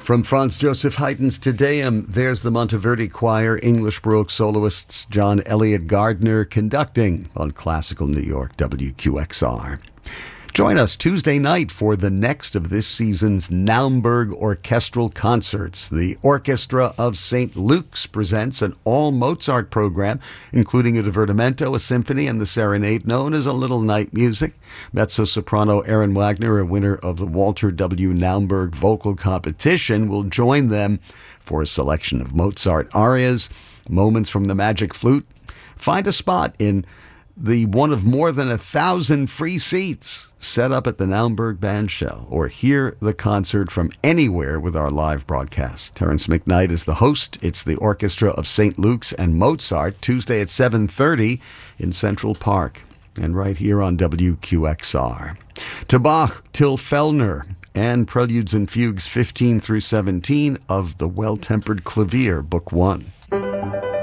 From Franz Joseph Haydn's Te Deum, there's the Monteverdi Choir, English Baroque soloists John Elliott Gardner conducting on Classical New York WQXR. Join us Tuesday night for the next of this season's Naumburg Orchestral Concerts. The Orchestra of St. Luke's presents an all-Mozart program, including a divertimento, a symphony, and the serenade known as A Little Night Music. Mezzo-soprano Erin Wagner, a winner of the Walter W. Naumburg Vocal Competition, will join them for a selection of Mozart arias, moments from the Magic Flute. Find a spot in the one of more than 1,000 free seats set up at the Naumburg Bandshell, or hear the concert from anywhere with our live broadcast. Terrence McKnight is the host. It's the Orchestra of St. Luke's and Mozart, Tuesday at 7:30 in Central Park, and right here on WQXR. To Bach, Till Fellner, and Preludes and Fugues 15 through 17 of The Well-Tempered Clavier, Book 1.